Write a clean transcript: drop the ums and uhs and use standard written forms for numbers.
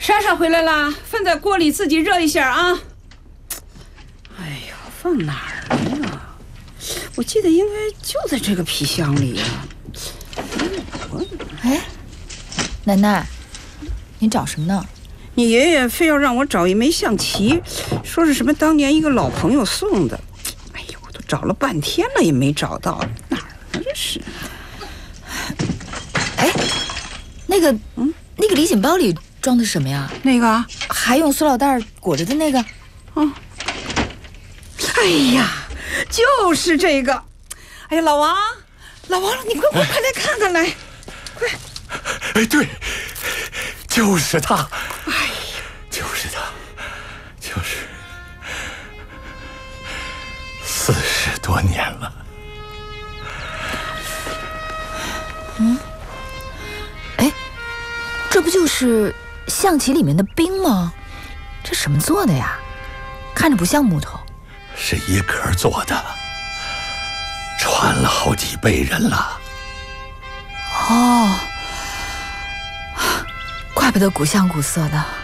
莎莎回来啦，放在锅里自己热一下啊。哎呀，放哪儿了？我记得应该就在这个皮箱里呀。 哎，奶奶，你找什么呢？ 你爷爷非要让我找一枚象棋，说是什么当年一个老朋友送的。哎呀，我都找了半天了也没找到，哪儿呢这是？ 哎，那个礼锦包里装的什么呀？ 那个还用塑料袋裹着的那个？ 哎呀，就是这个。哎呀，老王，你快来看看来，快！ 哎，对，就是他。哎呀，就是他，就是40多年了。 哎，这不就是象棋里面的兵吗？这什么做的呀？看着不像木头。 是一壳做的，传了好几辈人了。 哦，怪不得古香古色的。